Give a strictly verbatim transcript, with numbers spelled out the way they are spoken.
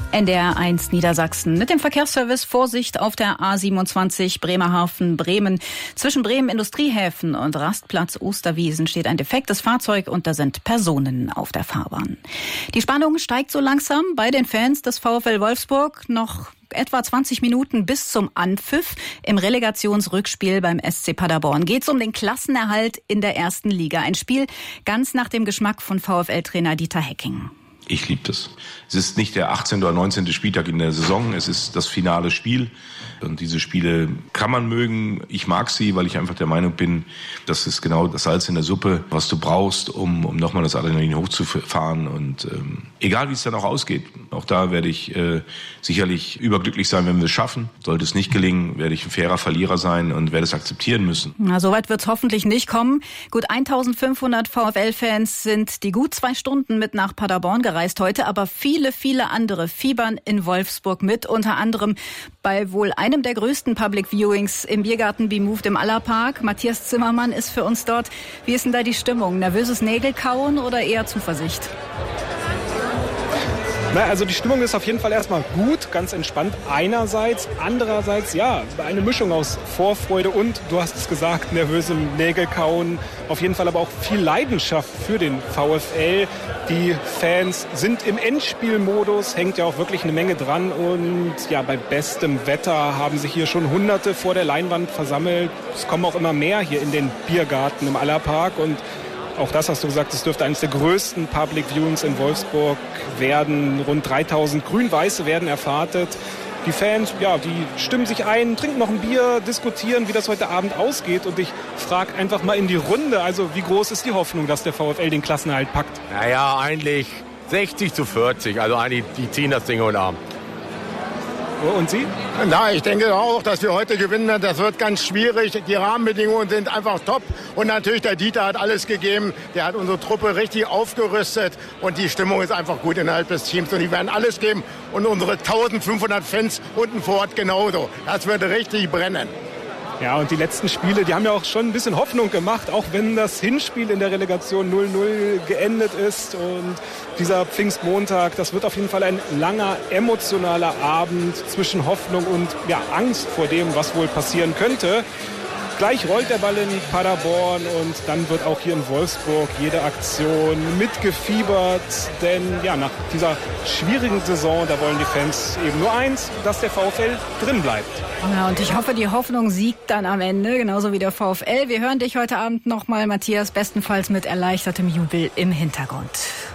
N D R eins Niedersachsen mit dem Verkehrsservice. Vorsicht auf der A siebenundzwanzig Bremerhaven-Bremen. Zwischen Bremen Industriehäfen und Rastplatz Osterwiesen steht ein defektes Fahrzeug und da sind Personen auf der Fahrbahn. Die Spannung steigt so langsam bei den Fans des VfL Wolfsburg. Noch etwa zwanzig Minuten bis zum Anpfiff. Im Relegationsrückspiel beim S C Paderborn geht es um den Klassenerhalt in der ersten Liga. Ein Spiel ganz nach dem Geschmack von VfL-Trainer Dieter Hecking. Ich liebe das. Es ist nicht der achtzehnte oder neunzehnte Spieltag in der Saison, es ist das finale Spiel. Und diese Spiele kann man mögen. Ich mag sie, weil ich einfach der Meinung bin, das ist genau das Salz in der Suppe, was du brauchst, um, um nochmal das Adrenalin hochzufahren. Und ähm, egal, wie es dann auch ausgeht, auch da werde ich äh, sicherlich überglücklich sein, wenn wir es schaffen. Sollte es nicht gelingen, werde ich ein fairer Verlierer sein und werde es akzeptieren müssen. Na, so weit wird es hoffentlich nicht kommen. Gut eintausendfünfhundert VfL-Fans sind die gut zwei Stunden mit nach Paderborn gereist heute, aber viele, viele andere fiebern in Wolfsburg mit, unter anderem bei wohl einem der größten Public Viewings im Biergarten Be Moved im Allerpark. Matthias Zimmermann ist für uns dort. Wie ist denn da die Stimmung? Nervöses Nägelkauen oder eher Zuversicht? Na, also die Stimmung ist auf jeden Fall erstmal gut, ganz entspannt einerseits. Andererseits, ja, eine Mischung aus Vorfreude und, du hast es gesagt, nervösem Nägelkauen. Auf jeden Fall aber auch viel Leidenschaft für den VfL. Die Fans sind im Endspielmodus, hängt ja auch wirklich eine Menge dran. Und ja, bei bestem Wetter haben sich hier schon Hunderte vor der Leinwand versammelt. Es kommen auch immer mehr hier in den Biergarten im Allerpark. Und auch das hast du gesagt, es dürfte eines der größten Public Viewings in Wolfsburg werden. Rund dreitausend Grün-Weiße werden erwartet. Die Fans, ja, die stimmen sich ein, trinken noch ein Bier, diskutieren, wie das heute Abend ausgeht. Und ich frage einfach mal in die Runde, also wie groß ist die Hoffnung, dass der VfL den Klassenerhalt packt? Naja, eigentlich sechzig zu vierzig. Also eigentlich, die ziehen das Ding heute Abend. Und Sie? Na, ich denke auch, dass wir heute gewinnen. Das wird ganz schwierig. Die Rahmenbedingungen sind einfach top. Und natürlich, der Dieter hat alles gegeben. Der hat unsere Truppe richtig aufgerüstet. Und die Stimmung ist einfach gut innerhalb des Teams. Und die werden alles geben. Und unsere eintausendfünfhundert Fans unten vor Ort genauso. Das wird richtig brennen. Ja, und die letzten Spiele, die haben ja auch schon ein bisschen Hoffnung gemacht, auch wenn das Hinspiel in der Relegation null null geendet ist. Und dieser Pfingstmontag, das wird auf jeden Fall ein langer, emotionaler Abend zwischen Hoffnung und ja, Angst vor dem, was wohl passieren könnte. Gleich rollt der Ball in Paderborn und dann wird auch hier in Wolfsburg jede Aktion mitgefiebert. Denn ja, nach dieser schwierigen Saison, da wollen die Fans eben nur eins, dass der VfL drin bleibt. Ja, und ich hoffe, die Hoffnung siegt dann am Ende, genauso wie der VfL. Wir hören dich heute Abend nochmal, Matthias, bestenfalls mit erleichtertem Jubel im Hintergrund.